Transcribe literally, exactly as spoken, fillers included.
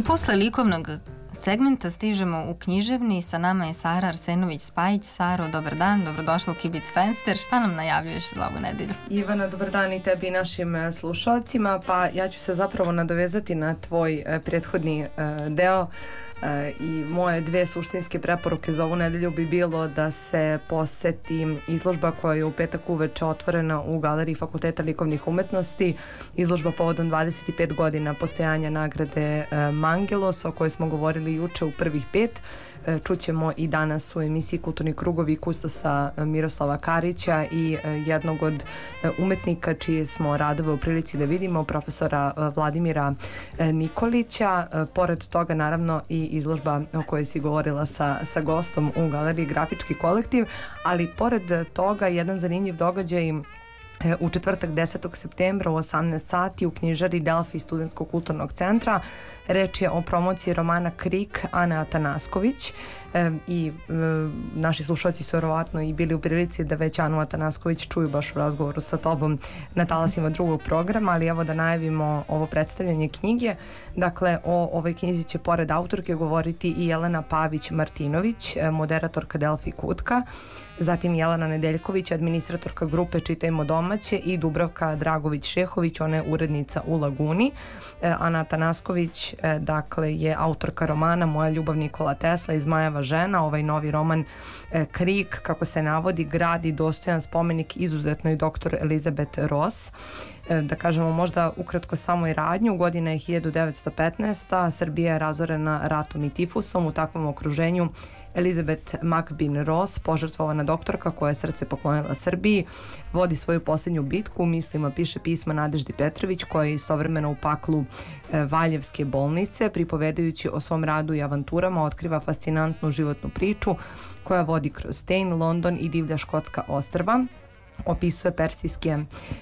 posle likovnog segmenta stižemo u književni. Sa nama je Sara Arsenović-Spajić. Saro, dobar dan, dobrodošla u Kibic Fenster. Šta nam najavljuješ za ovu nedelju? Ivana, dobar dan i tebi i našim slušalcima. Pa ja ću se zapravo nadovezati na tvoj prethodni deo. I moje dve suštinske preporuke za ovu nedelju bi bilo da se poseti izložba koja je u petak uveče otvorena u Galeriji Fakulteta likovnih umetnosti. Izložba povodom dvadeset pet godina postojanja nagrade Mangelos, o kojoj smo govorili juče u prvih pet. Čućemo i danas u emisiji Kulturni krugovi kustosa Miroslava Karića i jednog od umetnika čije smo radove u prilici da vidimo, profesora Vladimira Nikolića. Pored toga naravno i izložba o kojoj si govorila sa, sa gostom u Galeriji Grafički kolektiv, ali pored toga jedan zanimljiv događaj u četvrtak desetog septembra u osamnaest sati u knjižari Delfi Studentskog kulturnog centra. Reč je o promociji romana Krik Ane Atanasković e, i e, naši slušalci su verovatno i bili u prilici da već Anu Atanasković čuju baš u razgovoru sa tobom na talasima drugog programa, ali evo da najavimo ovo predstavljanje knjige. Dakle, o ovoj knjizi će pored autorke govoriti i Jelena Pavić-Martinović, moderatorka Delfi Kutka, zatim Jelena Nedeljković, administratorka grupe Čitajmo domaće, i Dubravka Dragović-Šehović, ona je urednica u Laguni. Ana Atanasković, dakle, je autorka romana Moja ljubav Nikola Tesla i Zmajeva žena. Ovaj novi roman Krik, kako se navodi, gradi dostojan spomenik izuzetnoj doktor Elizabeth Ross. Da kažemo možda ukratko samo i radnju. Godina je hiljadu devetsto petnaesta. Srbija je razorena ratom i tifusom. U takvom okruženju Elizabeth McBean Ross, požrtvovana doktorka koja je srce poklonila Srbiji, vodi svoju posljednju bitku. U mislima piše pisma Nadeždi Petrović, koja je istovremeno u paklu Valjevske bolnice. Pripovedajući o svom radu i avanturama, otkriva fascinantnu životnu priču koja vodi kroz Stein, London i divlja škotska ostrva. Opisuje persijske